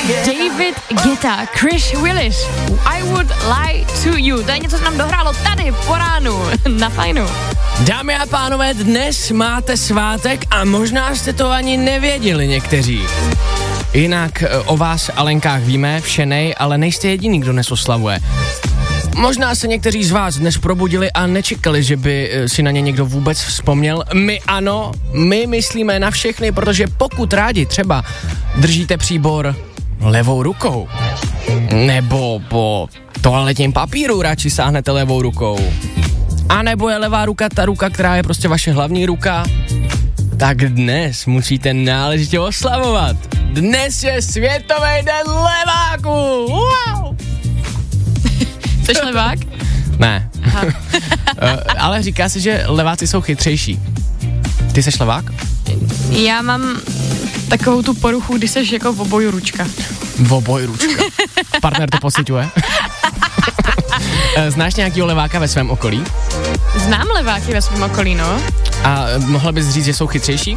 David Guetta, Chris Willis, I Would Lie to You. To je něco, co nám dohrálo tady po ránu na Fajnu. Dámy a pánové, dnes máte svátek a možná jste to ani nevěděli někteří. Jinak o vás, Alenkách, víme všenej, ale nejste jediný, kdo dnes oslavuje. Možná se někteří z vás dnes probudili a nečekali, že by si na ně někdo vůbec vzpomněl. My ano, my myslíme na všechny, protože pokud rádi třeba držíte příbor levou rukou, nebo po toaletním papíru radši sáhnete levou rukou, a nebo je levá ruka ta ruka, která je prostě vaše hlavní ruka, tak dnes musíte náležitě oslavovat. Dnes je Světový den leváků! Wow! Jsi levák? Ne. Ale říká se, že leváci jsou chytřejší. Ty seš levák? Já mám takovou tu poruchu, kdy seš jako v oboju ručka. V oboju ručka. Partner to pociťuje. Znáš nějakýho leváka ve svém okolí? Znám leváky ve svém okolí, no. A mohla bys říct, že jsou chytřejší?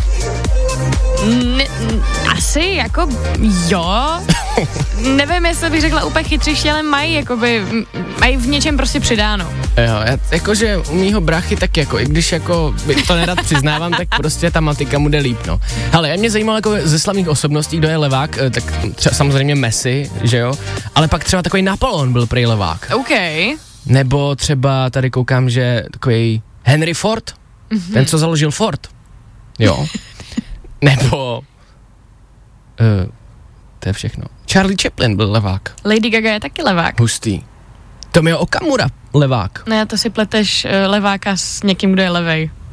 Asi jako jo. Nevím, jestli bych řekla úplně chytřejší, ale mají v něčem prostě přidáno. Jo, jakože u mýho brachy tak jako, i když jako to nerad přiznávám, tak prostě ta matika mu jde líp, no. Hele, mě zajímalo jako ze slavných osobností, kdo je levák, tak třeba samozřejmě Messi, že jo, ale pak třeba takový Napoleon byl prej levák. OK. Nebo třeba tady koukám, že takový Henry Ford, ten, co založil Ford, jo. Nebo to je všechno. Charlie Chaplin byl levák. Lady Gaga je taky levák. Hustý. Tomio Okamura levák. Ne, to si pleteš leváka s někým, kdo je levej.